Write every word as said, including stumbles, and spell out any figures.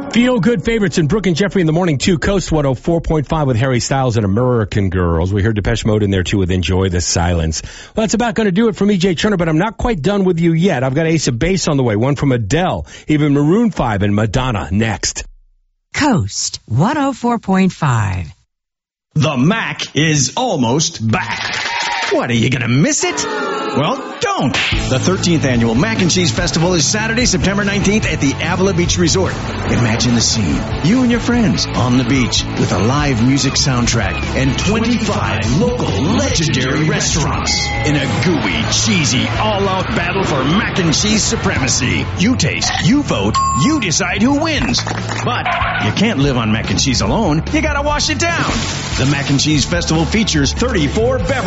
Feel Good favorites in Brooke and Jeffrey in the morning, too. Coast one oh four point five with Harry Styles and American Girls. We heard Depeche Mode in there, too, with Enjoy the Silence. Well, that's about going to do it from E J Turner, but I'm not quite done with you yet. I've got Ace of Base on the way, one from Adele, even Maroon five and Madonna next. Coast one oh four point five. The Mac is almost back. What, are you going to miss it? Well, don't. The thirteenth Annual Mac and Cheese Festival is Saturday, September nineteenth at the Avila Beach Resort. Imagine the scene. You and your friends on the beach with a live music soundtrack and twenty-five local legendary restaurants in a gooey, cheesy, all-out battle for mac and cheese supremacy. You taste, you vote, you decide who wins. But you can't live on mac and cheese alone. You gotta wash it down. The Mac and Cheese Festival features thirty-four beverages.